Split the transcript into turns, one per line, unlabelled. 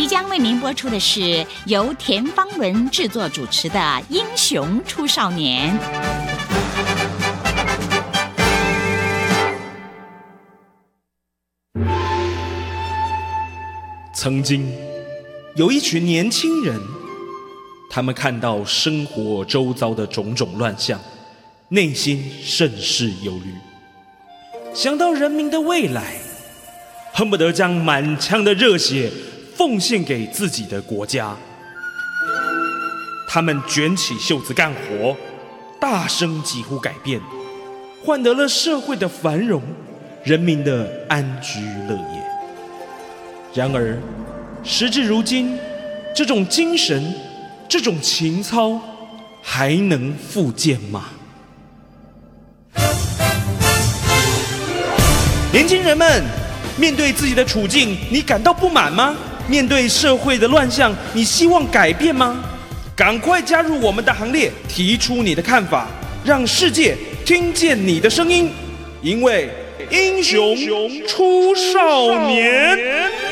将为您播出的是由田芳伦制作主持的《英雄出少年》。
曾经有一群年轻人，他们看到生活周遭的种种乱象，内心甚是忧虑，想到人民的未来，恨不得将满腔的热血奉献给自己的国家。他们卷起袖子干活，大声疾呼改变，换得了社会的繁荣，人民的安居乐业。然而时至如今，这种精神，这种情操还能复见吗？年轻人们，面对自己的处境，你感到不满吗？面对社会的乱象，你希望改变吗？赶快加入我们的行列，提出你的看法，让世界听见你的声音，因为英雄出少年。